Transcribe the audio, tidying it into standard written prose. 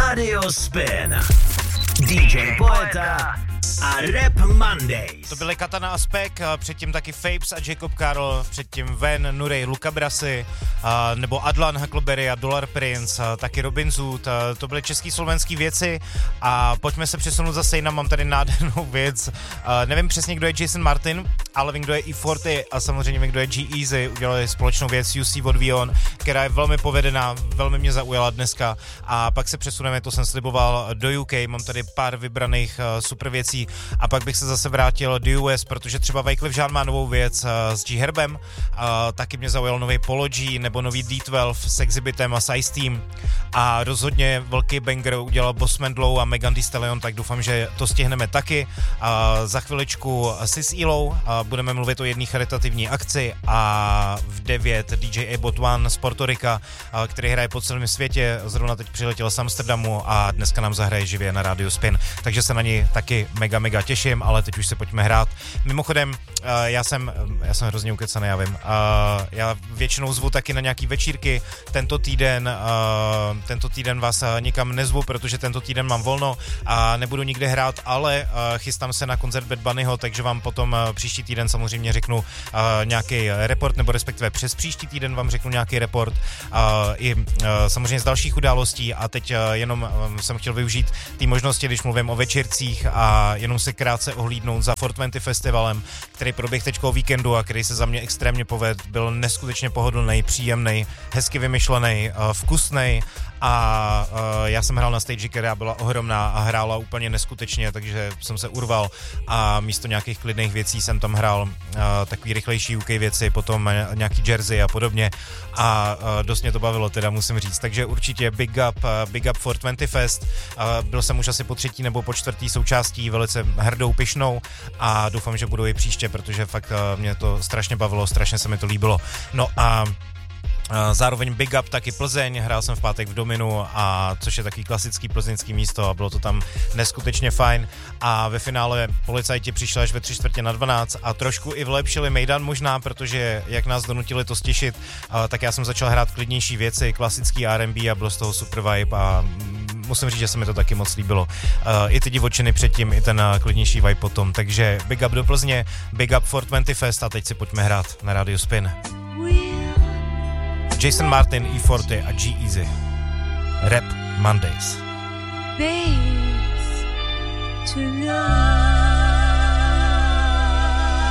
Radio Spin. DJ Poeta a Rap Mondays. To byly Katana a Spek, předtím taky Fapes a Jacob Karl, předtím Ven, Nurej, Luca Brasi, nebo Adlan, Huckleberry a Dollar Prince, taky Robin Zoot, to byly český slovenský věci a pojďme se přesunout zase jinam, mám tady nádhernou věc, nevím přesně, kdo je Jason Martin, ale vím, kdo je E40 a samozřejmě vím, kdo je G-Eazy, udělali společnou věc UC od Vion, která je velmi povedená, velmi mě zaujala dneska a pak se přesuneme, to jsem sliboval, do UK, mám tady pár vybraných super věcí a pak bych se zase vrátil do US, protože třeba Wyclef Jean má novou věc s G-Herbem, taky mě zaujal nový Polo G nebo nový D12 s Exhibitem a s Ice-Team a rozhodně velký banger udělal Bossman Low a Megan Thee Stallion, tak doufám, že to stihneme taky. Za chviličku Sis Elo, budeme mluvit o jedné charitativní akci a v 9 DJ Abbott One z Porto Rika, který hraje po celém světě, zrovna teď přiletěl z Amsterdamu a dneska nám zahraje živě na Radio Spin, takže se na něj taky mega těším, ale teď už se pojďme hrát. Mimochodem, já jsem hrozně ukecaný, já vím. Já většinou zvu taky na nějaký večírky. Tento týden vás nikam nezvu, protože tento týden mám volno a nebudu nikde hrát, ale chystám se na koncert Bad Bunnyho, takže vám potom příští týden samozřejmě řeknu nějaký report, nebo respektive přes příští týden vám řeknu nějaký report i samozřejmě z dalších událostí a teď jenom jsem chtěl využít té možnosti, když mluvím o večírcích a jenom se krátce ohlídnout za 420 festivalem, který proběh teďko o víkendu a který se za mě extrémně povedl, byl neskutečně pohodlný, příjemný, hezky vymyšlený, vkusný a já jsem hrál na stage, která byla ohromná a hrála úplně neskutečně, takže jsem se urval a místo nějakých klidných věcí jsem tam hrál takový rychlejší UK věci, potom nějaký Jersey a podobně a dost mě to bavilo, teda musím říct, takže určitě big up 420 Fest, byl jsem už asi po 3. nebo po 4. součástí, velice hrdou, pyšnou a doufám, že budu i příště, protože fakt mě to strašně bavilo, strašně se mi to líbilo. No a zároveň big up taky Plzeň, hrál jsem v pátek v Dominu, a což je taky klasický plzeňský místo a bylo to tam neskutečně fajn a ve finále policajti přišli až ve 11:45 a trošku i vlepšili mejdan možná, protože jak nás donutili to stišit, tak já jsem začal hrát klidnější věci, klasický R&B a bylo z toho super vibe a musím říct, že se mi to taky moc líbilo. I ty divočiny předtím, i ten klidnější vibe potom, takže big up do Plzně, big up 420 Fest a teď si pojďme hrát na Radio Spin. Jason Martin, E40 a G-Eazy. Rap Mondays. Bass tonight.